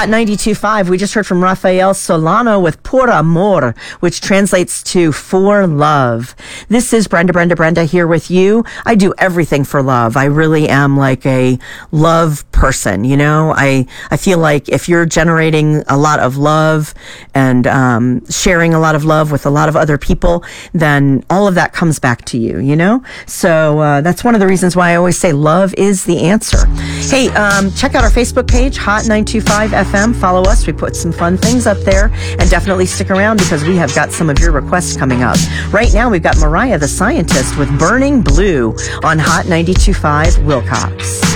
Hot 92.5, we just heard from Rafael Solano with Por Amor, which translates to for love. This is Brenda here with you. I do everything for love. I really am like a love person, you know? I feel like if you're generating a lot of love and sharing a lot of love with a lot of other people, then all of that comes back to you, you know? So that's one of the reasons why I always say love is the answer. Hey, check out our Facebook page, Hot 925 FM. Follow us. We put some fun things up there, and definitely stick around because we have got some of your requests coming up. Right now, we've got Mariah the Scientist with Burning Blue on Hot 92.5 Wilcox.